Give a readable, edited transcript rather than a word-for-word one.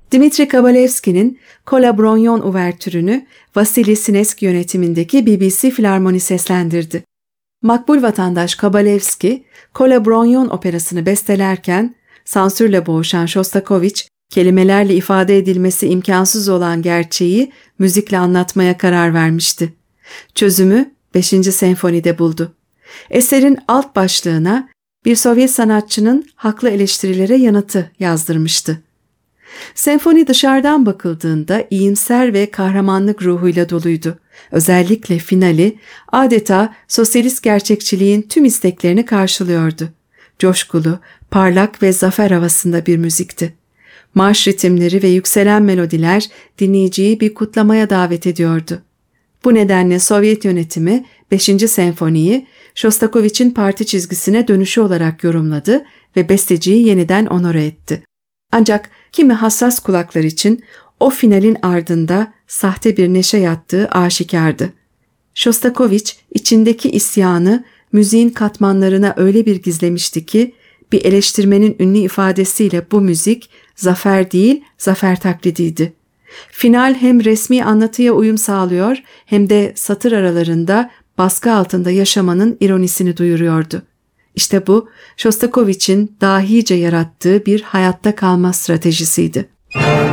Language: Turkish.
Dmitri Kabalevski'nin Kolabronyon uvertürünü Vasili Sinesk yönetimindeki BBC Filarmoni seslendirdi. Makbul vatandaş Kabalevski, Kolabronyon operasını bestelerken sansürle boğuşan Shostakovich, kelimelerle ifade edilmesi imkansız olan gerçeği müzikle anlatmaya karar vermişti. Çözümü 5. senfonide buldu. Eserin alt başlığına bir Sovyet sanatçının haklı eleştirilere yanıtı yazdırmıştı. Senfoni dışarıdan bakıldığında iyimser ve kahramanlık ruhuyla doluydu. Özellikle finali adeta sosyalist gerçekçiliğin tüm isteklerini karşılıyordu. Coşkulu, parlak ve zafer havasında bir müzikti. Marş ritimleri ve yükselen melodiler dinleyiciyi bir kutlamaya davet ediyordu. Bu nedenle Sovyet yönetimi 5. senfoniyi Shostakovich'in parti çizgisine dönüşü olarak yorumladı ve besteciyi yeniden onore etti. Ancak kimi hassas kulaklar için o finalin ardında sahte bir neşe yattığı aşikardı. Shostakovich içindeki isyanı müziğin katmanlarına öyle bir gizlemişti ki bir eleştirmenin ünlü ifadesiyle bu müzik zafer değil, zafer taklidiydi. Final hem resmi anlatıya uyum sağlıyor hem de satır aralarında baskı altında yaşamanın ironisini duyuruyordu. İşte bu Shostakovich'in dahice yarattığı bir hayatta kalma stratejisiydi.